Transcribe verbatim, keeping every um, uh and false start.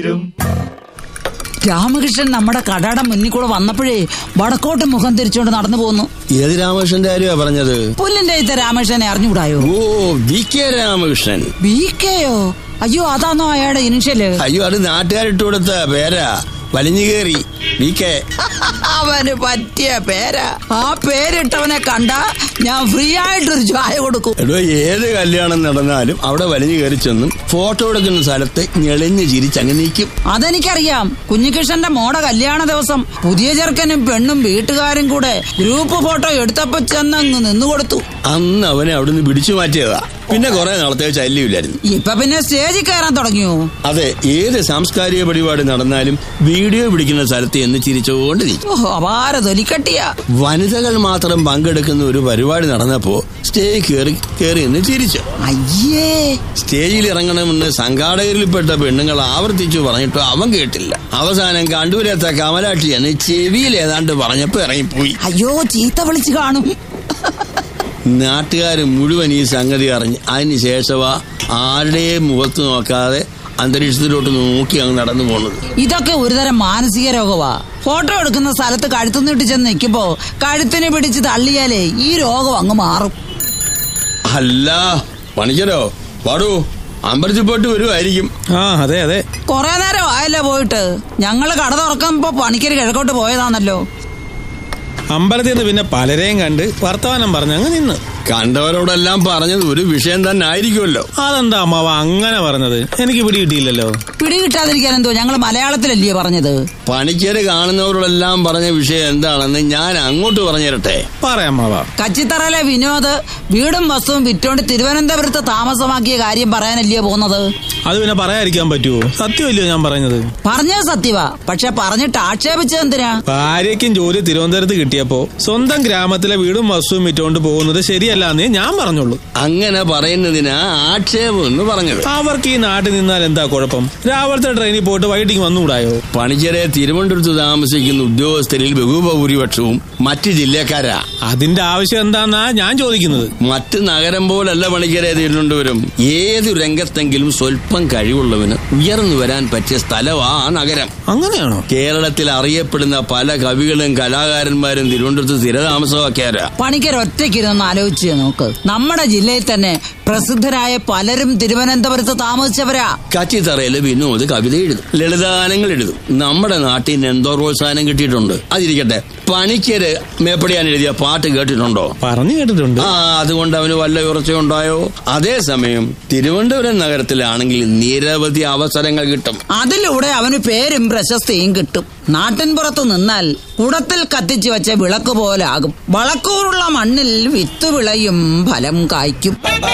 രാമകൃഷ്ണൻ നമ്മുടെ കടയുടെ മുന്നിൽ കൂടെ വന്നപ്പോഴേ വടക്കോട്ട് മുഖം തിരിച്ചുകൊണ്ട് നടന്നു പോന്നു. ഏത് രാമകൃഷ്ണന്റെ കാര്യമാ പറഞ്ഞത്? പുല്ലിന്റെ ഇത്ത രാമകൃഷ്ണനെ അറിഞ്ഞുകൂടായോ? ഓ, വി കെ രാമകൃഷ്ണൻ. വി കെയോ? അയ്യോ, അതാണോ അയാളുടെ ഇനിഷ്യല്? അയ്യോ, അത് നാട്ടുകാരിട്ട് കൊടുത്ത പേരാ. വലിഞ്ഞു കയറി വി കെ. അവന് പറ്റിയ പേരാ. ആ പേരിട്ടവനെ കണ്ട ഞാൻ ഫ്രീ ആയിട്ടൊരു ചായ കൊടുക്കും. എടോ, ഏത് കല്യാണം നടന്നാലും അവിടെ വലിഞ്ഞു കയറി ചെന്നും ഫോട്ടോ എടുക്കുന്ന സ്ഥലത്ത് ഞെളിഞ്ഞ് ചിരിച്ചങ്ങ് നീക്കും. അതെനിക്കറിയാം. കുഞ്ഞികൃഷ്ണന്റെ മോടെ കല്യാണ ദിവസം പുതിയ ചെറുക്കനും പെണ്ണും വീട്ടുകാരും കൂടെ ഗ്രൂപ്പ് ഫോട്ടോ എടുത്തപ്പോ ചെന്നങ്ങ് നിന്നു കൊടുത്തു. അന്ന് അവനെ അവിടുന്ന് പിടിച്ചു മാറ്റിയതാ. പിന്നെ കുറെ നാളത്തെ ശല്യമില്ലായിരുന്നു. ഇപ്പൊ പിന്നെ സ്റ്റേജിൽ കയറാൻ തുടങ്ങിയോ? അതെ, ഏത് സാംസ്കാരിക പരിപാടി നടന്നാലും വീഡിയോ പിടിക്കുന്ന സ്ഥലത്ത് എന്ന് ചിരിച്ചുകൊണ്ട് നീ. ഓഹോ, അപാര തൊലിക്കട്ടിയാ. വനിതകൾ മാത്രം പങ്കെടുക്കുന്ന ഒരു പരിപാടി നടന്നപ്പോ സ്റ്റേജിൽ കയറി കയറി എന്ന് ചിരിച്ചു. അയ്യേ, സ്റ്റേജിൽ ഇറങ്ങണമെന്ന് സംഘാടകരിൽപ്പെട്ട പെണ്ണുങ്ങൾ ആവർത്തിച്ചു പറഞ്ഞിട്ടോ അവൻ കേട്ടില്ല. അവസാനം കണ്ടൂരത്തെ കമലാക്ഷി എന്ന് ചെവിയിൽ ഏതാണ്ട് പറഞ്ഞപ്പോ ഇറങ്ങിപ്പോയി. അയ്യോ, ചീത്ത വിളിച്ചു കാണും. നാട്ടുകാർ മുഴുവൻ ഈ സംഗതി അറിഞ്ഞ് അതിന് ശേഷവാ ആരുടെയും മുഖത്ത് നോക്കാതെ അന്തരീക്ഷത്തിലോട്ട് നോക്കി അങ്ങ് നടന്നു പോണത്. ഇതൊക്കെ ഒരുതരം മാനസിക രോഗമാ. ഫോട്ടോ എടുക്കുന്ന സ്ഥലത്ത് കഴുത്തുനിട്ട് ചെന്ന് നിൽക്കുമ്പോ കഴുത്തിനെ പിടിച്ച് തള്ളിയാലേ ഈ രോഗം അങ്ങ് മാറും. അല്ല പണിക്കരോ, പാടൂ, അമ്പലത്തിൽ പോയിട്ട് വരുമായിരിക്കും. ആ, അതെ അതെ. കൊറേ നേരം ആയല്ലോ പോയിട്ട്. ഞങ്ങള് കട തുറക്കുമ്പോ പണിക്കര് കിഴക്കോട്ട് പോയതാണല്ലോ. അമ്പലത്തിൽ നിന്ന് പിന്നെ പലരെയും കണ്ട് വർത്തമാനം പറഞ്ഞങ്ങ് നിന്ന്. കണ്ടവരോടെല്ലാം പറഞ്ഞത് ഒരു വിഷയം തന്നെ ആയിരിക്കുമല്ലോ. അതെന്താ അമ്മാവ അങ്ങനെ പറഞ്ഞത്? എനിക്ക് പിടി കിട്ടിയില്ലല്ലോ. പിടി കിട്ടാതിരിക്കാൻ എന്തോ, ഞങ്ങള് മലയാളത്തിലല്ലേ പറഞ്ഞത്. പണിക്കര് കാണുന്നവരോടെല്ലാം പറഞ്ഞ വിഷയം എന്താണെന്ന് ഞാൻ അങ്ങോട്ട് പറഞ്ഞു തരട്ടെ. പറയാം അമ്മാവ. കച്ചിത്തറയിലെ വിനോദ് വീടും വസ്തുവും വിറ്റോണ്ട് തിരുവനന്തപുരത്ത് താമസമാക്കിയ കാര്യം പറയാനല്ലയോ പോകുന്നത്. അത് പിന്നെ പറയാതിരിക്കാൻ പറ്റുമോ? സത്യമല്ലയോ ഞാൻ പറഞ്ഞത്? പറഞ്ഞത് സത്യവാ, പക്ഷെ പറഞ്ഞിട്ട് ആക്ഷേപിച്ചത് എന്തിനാ? ഭാര്യയ്ക്കും ജോലി തിരുവനന്തപുരത്ത് കിട്ടിയപ്പോ സ്വന്തം ഗ്രാമത്തിലെ വീടും വസ്തുവും വിറ്റോണ്ട് പോകുന്നത് ശരിയല്ലാന്നേ ഞാൻ പറഞ്ഞുള്ളൂ. അങ്ങനെ പറയുന്നതിനാ ആക്ഷേപം എന്ന് പറഞ്ഞത്. അവർക്ക് ഈ നാട്ടിൽ നിന്നാൽ എന്താ കുഴപ്പം? രാവിലത്തെ ട്രെയിനിൽ പോയിട്ട് വൈകിട്ടേക്ക് വന്നുകൂടായോ? പണിക്കരെ തിരുവനന്തപുരത്ത് താമസിക്കുന്ന ഉദ്യോഗസ്ഥരിൽ ബഹുഭൂരിപക്ഷവും മറ്റ് ജില്ലക്കാരാ. അതിന്റെ ആവശ്യം എന്താന്നാ ഞാൻ ചോദിക്കുന്നത്. മറ്റ് നഗരം പോലല്ല പണിക്കരെ തിരുവനന്തപുരം. ഏത് രംഗത്തെങ്കിലും സ്വല്പം കഴിവുള്ളവന് ഉയർന്നു വരാൻ പറ്റിയ സ്ഥലമാ ആ നഗരം. അങ്ങനെയാണോ? കേരളത്തിൽ അറിയപ്പെടുന്ന പല കവികളും കലാകാരന്മാരും തിരുവനന്തപുരത്ത് സ്ഥിരതാമസമാക്കിയാരാ. പണിക്കർ ഒറ്റയ്ക്കിരുന്ന് ആലോചിച്ച് നോക്ക്. നമ്മുടെ ജില്ലയിൽ തന്നെ പ്രസിദ്ധരായ പലരും തിരുവനന്തപുരത്ത് താമസിച്ചവരാ. കച്ചിത്തറയില് വിനോദ് കവിത എഴുതും, ലളിതഗാനങ്ങൾ എഴുതും. നമ്മുടെ നാട്ടിൽ എന്തോ പ്രോത്സാഹനം കിട്ടിയിട്ടുണ്ട്. അതിരിക്കട്ടെ, പണിക്കര് മേപ്പടിയാൻ എഴുതിയ പാട്ട് കേട്ടിട്ടുണ്ടോ? പറഞ്ഞു കേട്ടിട്ടുണ്ട്. ആ, അതുകൊണ്ട് അവന് വല്ല ഉറച്ചുണ്ടായോ? അതേസമയം തിരുവനന്തപുരം നഗരത്തിലാണെങ്കിൽ നിരവധി അവസരങ്ങൾ കിട്ടും. അതിലൂടെ അവന് പേരും പ്രശസ്തിയും കിട്ടും. നാട്ടിൻ പുറത്തു നിന്നാൽ കുടത്തിൽ കത്തിച്ചു വെച്ച വിളക്ക് പോലാകും. വളക്കൂറുള്ള മണ്ണിൽ വിത്ത് വിളയും, ഫലം കായ്ക്കും.